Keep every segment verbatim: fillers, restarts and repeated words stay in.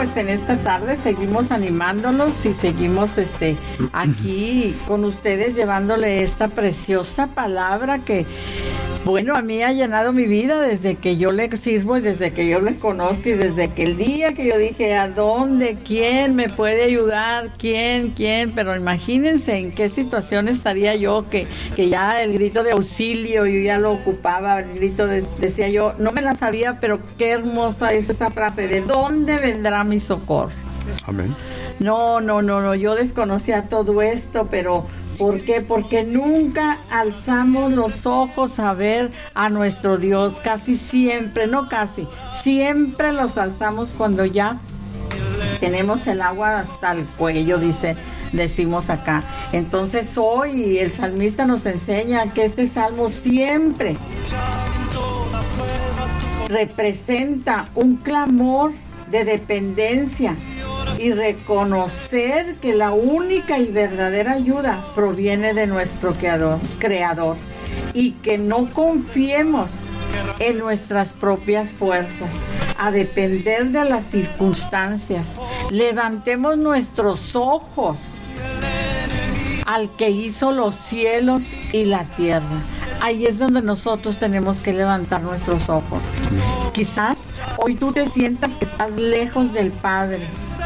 pues en esta tarde seguimos animándolos y seguimos este aquí con ustedes llevándole esta preciosa palabra que, bueno, a mí ha llenado mi vida desde que yo le sirvo y desde que yo le conozco y desde que el día que yo dije, ¿a dónde? ¿Quién me puede ayudar? ¿Quién? ¿Quién? Pero imagínense en qué situación estaría yo que, que ya el grito de auxilio yo ya lo ocupaba, el grito de, decía yo, no me la sabía, pero qué hermosa es esa frase, ¿de dónde vendrá mi socorro? Amén. No, no, no, no, yo desconocía todo esto, pero ¿por qué? Porque nunca alzamos los ojos a ver a nuestro Dios, casi siempre, no casi, siempre los alzamos cuando ya tenemos el agua hasta el cuello, dice, decimos acá. Entonces hoy el salmista nos enseña que este salmo siempre representa un clamor de dependencia y reconocer que la única y verdadera ayuda proviene de nuestro creador, creador y que no confiemos en nuestras propias fuerzas, a depender de las circunstancias. Levantemos nuestros ojos al que hizo los cielos y la tierra. Ahí es donde nosotros tenemos que levantar nuestros ojos. Quizás hoy tú te sientas que estás lejos del Padre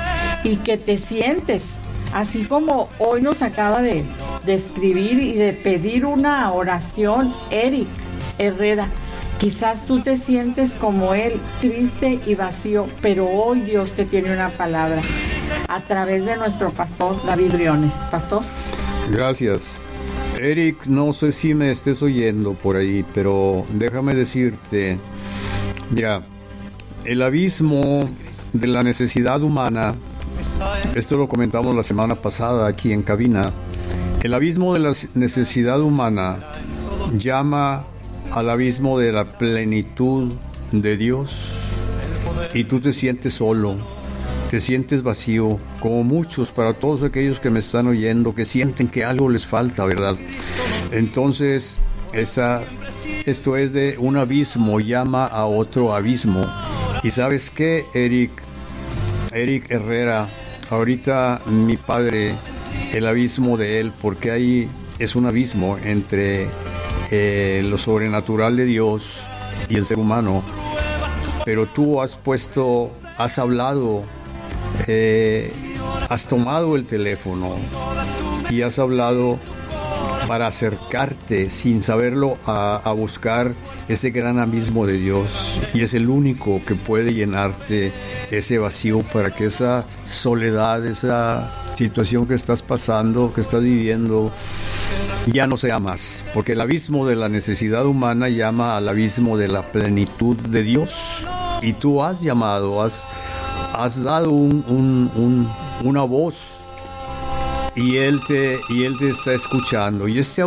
y que te sientes, así como hoy nos acaba de, de escribir y de pedir una oración Eric Herrera. Quizás tú te sientes como él, triste y vacío, pero hoy Dios te tiene una palabra a través de nuestro pastor David Briones. Pastor. Gracias. Eric, no sé si me estés oyendo por ahí, pero déjame decirte, mira, el abismo de la necesidad humana, esto lo comentamos la semana pasada aquí en cabina, el abismo de la necesidad humana llama al abismo de la plenitud de Dios y tú te sientes solo, te sientes vacío, como muchos, para todos aquellos que me están oyendo, que sienten que algo les falta, ¿verdad? Entonces, esa, esto es de un abismo, llama a otro abismo. ¿Y sabes qué, Eric? Eric Herrera, ahorita mi padre, el abismo de él, porque ahí es un abismo entre eh, lo sobrenatural de Dios y el ser humano, pero tú has puesto, has hablado, eh, has tomado el teléfono y has hablado para acercarte sin saberlo a, a buscar ese gran abismo de Dios, y es el único que puede llenarte ese vacío para que esa soledad, esa situación que estás pasando, que estás viviendo, ya no sea más, porque el abismo de la necesidad humana llama al abismo de la plenitud de Dios, y tú has llamado, has, has dado un, un, un, una voz, y él te, y él te está escuchando, y este